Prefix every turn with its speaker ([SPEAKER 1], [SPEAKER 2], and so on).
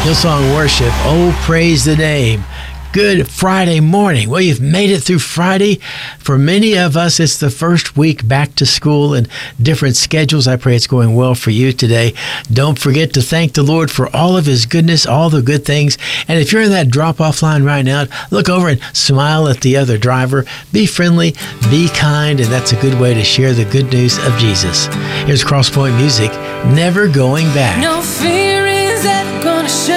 [SPEAKER 1] Hillsong Worship, oh, praise the name. Good Friday morning. Well, you've made it through Friday. For many of us, it's the first week back to school and different schedules. I pray it's going well for you today. Don't forget to thank the Lord for all of His goodness, all the good things. And if you're in that drop-off line right now, look over and smile at the other driver. Be friendly, be kind, and that's a good way to share the good news of Jesus. Here's Crosspoint Music, Never Going Back.
[SPEAKER 2] No fear is ever gonna show